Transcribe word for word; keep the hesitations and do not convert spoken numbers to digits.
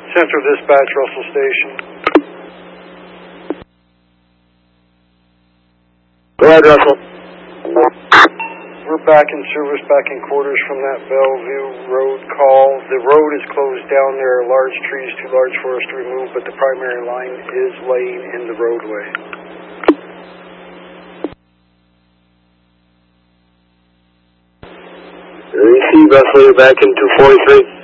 Central Dispatch, Russell Station. Go ahead, Russell. We're back in service, back in quarters from that Bellevue Road call. The road is closed down. There are large trees, too large for us to remove, but the primary line is laying in the roadway. Receive, Russell, you're back in two forty-three.